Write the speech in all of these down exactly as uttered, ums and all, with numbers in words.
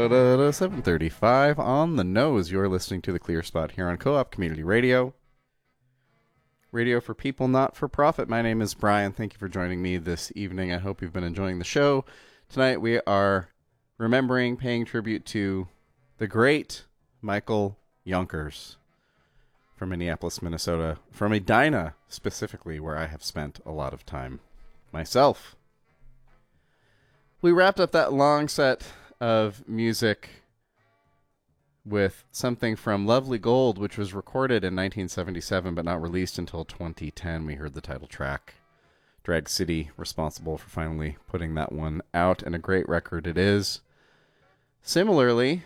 seven thirty-five on the nose. You're listening to The Clear Spot here on Co-op Community Radio. Radio for people, not for profit. My name is Brian. Thank you for joining me this evening. I hope you've been enjoying the show. Tonight we are remembering, paying tribute to the great Michael Yonkers from Minneapolis, Minnesota, from Edina specifically, where I have spent a lot of time myself. We wrapped up that long set of music with something from Lovely Gold, which was recorded in nineteen seventy-seven but not released until twenty ten. We heard the title track. Drag City responsible for finally putting that one out, and a great record it is. Similarly,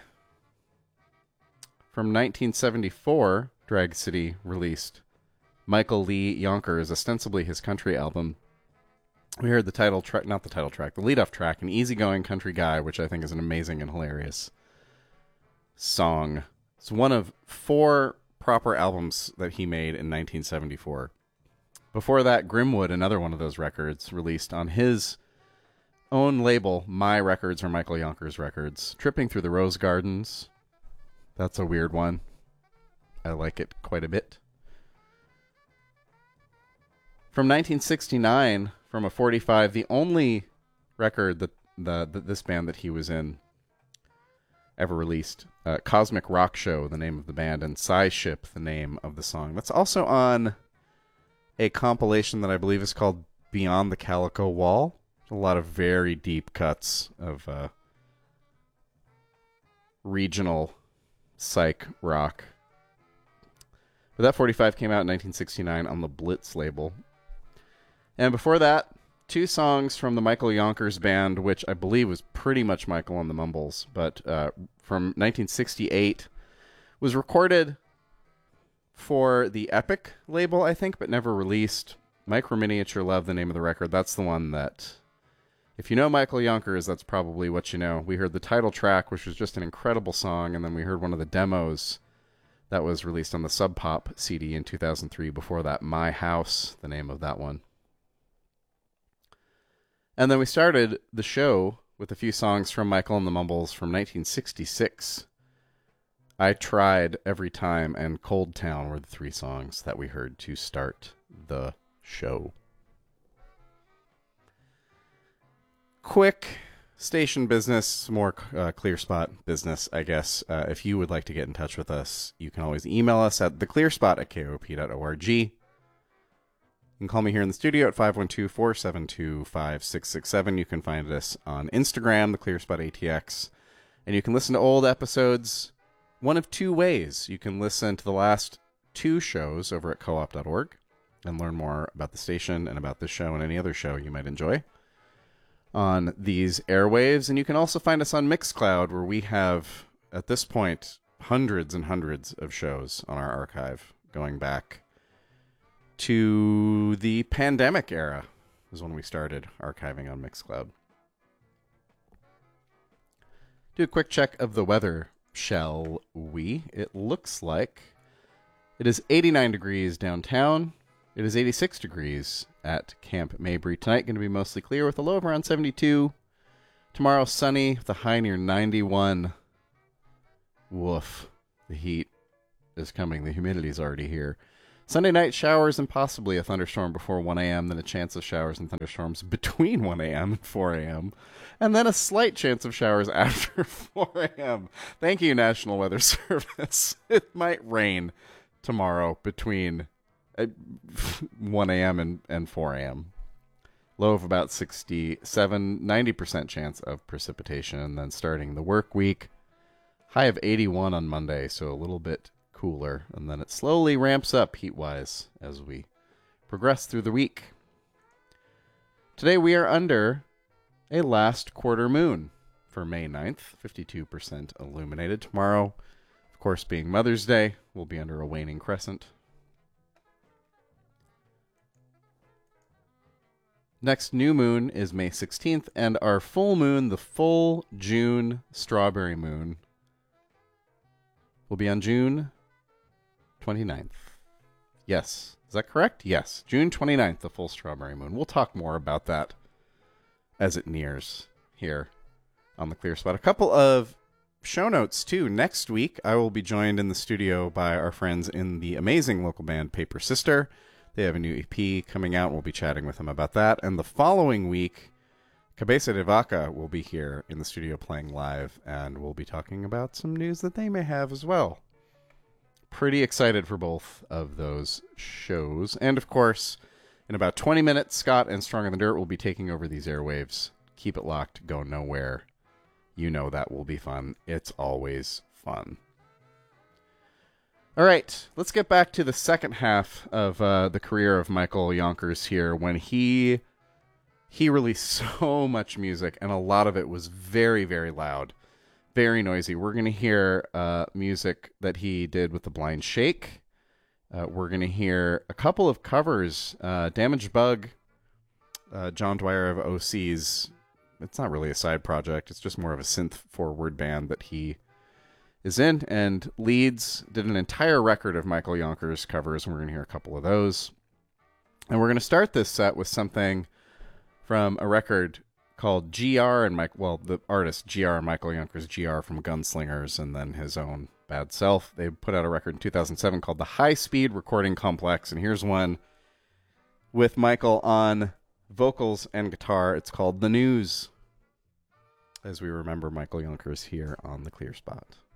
from nineteen seventy-four, Drag City released Michael Lee Yonkers, ostensibly his country album. We heard the title track, not the title track, the lead-off track, An Easygoing Country Guy, which I think is an amazing and hilarious song. It's one of four proper albums that he made in nineteen seventy-four. Before that, Grimwood, another one of those records, released on his own label, My Records or Michael Yonkers Records. Tripping Through the Rose Gardens. That's a weird one. I like it quite a bit. From nineteen sixty-nine, from a forty-five, the only record that the, the this band that he was in ever released, uh, Cosmic Rock Show, the name of the band, and Size Ship, the name of the song. That's also on a compilation that I believe is called Beyond the Calico Wall. A lot of very deep cuts of uh, regional psych rock. But that forty-five came out in nineteen sixty-nine on the Blitz label. And before that, two songs from the Michael Yonkers Band, which I believe was pretty much Michael and the Mumbles, but uh, from nineteen sixty-eight, was recorded for the Epic label, I think, but never released. Micro Miniature Love, the name of the record. That's the one that, if you know Michael Yonkers, that's probably what you know. We heard the title track, which was just an incredible song, and then we heard one of the demos that was released on the Sub Pop C D in two thousand three. Before that, My House, the name of that one. And then we started the show with a few songs from Michael and the Mumbles from nineteen sixty-six. I Tried, Every Time, and Cold Town were the three songs that we heard to start the show. Quick station business, more uh, Clear Spot business, I guess. Uh, if you would like to get in touch with us, you can always email us at theclearspot at k o p dot org. You can call me here in the studio at five one two, four seven two, five six six seven. You can find us on Instagram, the ClearSpot A T X. And you can listen to old episodes one of two ways. You can listen to the last two shows over at co op dot org and learn more about the station and about this show and any other show you might enjoy on these airwaves. And you can also find us on Mixcloud, where we have, at this point, hundreds and hundreds of shows on our archive going back to the pandemic era is when we started archiving on Mixcloud. Do a quick check of the weather, shall we? It looks like it is eighty-nine degrees downtown. It is eighty-six degrees at Camp Mabry. Tonight going to be mostly clear with a low of around seventy-two. Tomorrow sunny with a high near ninety-one. Woof. The heat is coming. The humidity is already here. Sunday night showers and possibly a thunderstorm before one a.m., then a chance of showers and thunderstorms between one a.m. and four a.m., and then a slight chance of showers after four a.m. Thank you, National Weather Service. It might rain tomorrow between uh, one a.m. and, and four a.m. Low of about sixty-seven, ninety percent chance of precipitation, and then starting the work week, high of eighty-one on Monday, so a little bit cooler, and then it slowly ramps up heat-wise as we progress through the week. Today we are under a last quarter moon for May ninth, fifty-two percent illuminated. Tomorrow, of course, being Mother's Day, we'll be under a waning crescent. Next new moon is May sixteenth, and our full moon, the full June strawberry moon, will be on June twenty-ninth. Yes. Is that correct? Yes. June twenty-ninth, the full strawberry moon. We'll talk more about that as it nears here on the Clear Spot. A couple of show notes, too. Next week, I will be joined in the studio by our friends in the amazing local band Paper Sister. They have a new E P coming out. We'll be chatting with them about that. And the following week, Cabeza de Vaca will be here in the studio playing live, and we'll be talking about some news that they may have as well. Pretty excited for both of those shows. And, of course, in about twenty minutes, Scott and Strong in the Dirt will be taking over these airwaves. Keep it locked. Go nowhere. You know that will be fun. It's always fun. All right, let's get back to the second half of uh, the career of Michael Yonkers here, when he he released so much music, and a lot of it was very, very loud, very noisy. We're going to hear uh, music that he did with the Blind Shake. Uh, we're going to hear a couple of covers. Uh, Damaged Bug, uh, John Dwyer of O C's. It's not really a side project. It's just more of a synth-forward band that he is in. And Leeds did an entire record of Michael Yonkers covers, and we're going to hear a couple of those. And we're going to start this set with something from a record called G R and Mike. Well, the artist G R and Michael Yonkers, G R from Gunslingers, and then his own Bad Self. They put out a record in two thousand seven called The High Speed Recording Complex, and here's one with Michael on vocals and guitar. It's called The News, as we remember Michael Yonkers here on The Clear Spot.